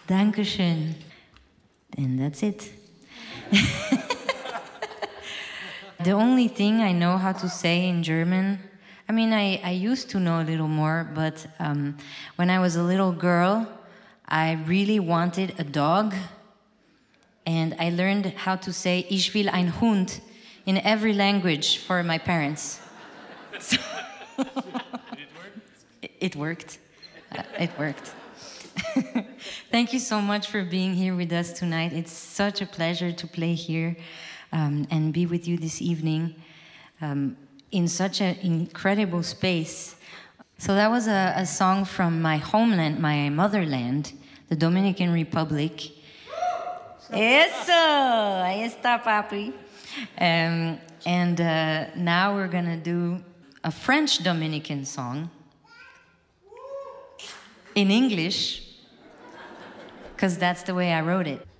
Dankeschön. And that's it. The only thing I know how to say in German, I mean, I used to know a little more, but when I was a little girl, I really wanted a dog. And I learned how to say, Ich will ein Hund, in every language for my parents. So it worked. It worked. Thank you so much for being here with us tonight. It's such a pleasure to play here and be with you this evening in such an incredible space. So that was a song from my homeland, my motherland, the Dominican Republic. Eso! Ahí está, papi. And now we're gonna do a French Dominican song in English, because that's the way I wrote it.